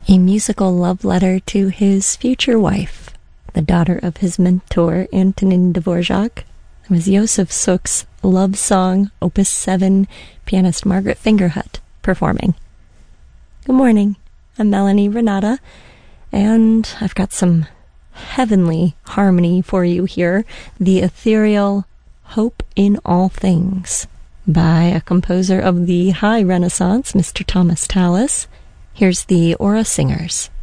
A musical love letter to his future wife, the daughter of his mentor, Antonin Dvorak. It was Josef Suk's love song, Opus 7, pianist Margaret Fingerhut performing. Good morning, I'm Melanie Renata, and I've got some heavenly harmony for you here. The ethereal Hope in All Things by a composer of the High Renaissance, Mr. Thomas Tallis. Here's the Aura Singers.